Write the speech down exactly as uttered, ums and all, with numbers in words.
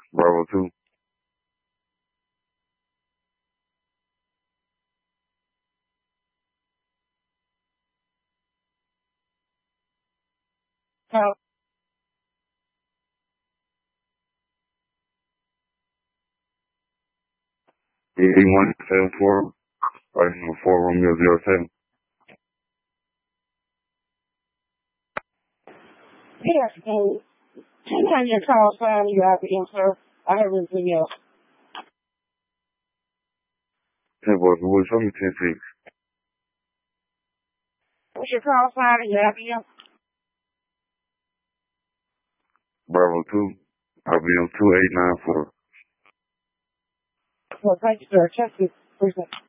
Bravo two. Oh, E one seven four. Right number four Romeo zero seven. yes, and on your call sign, you have the answer. I have everything else. Ten boys, boys, show me ten six. What's your call sign? You have the answer. Bravo two. I B M two eight nine four. Well, thank you, sir. Check this. Appreciate it.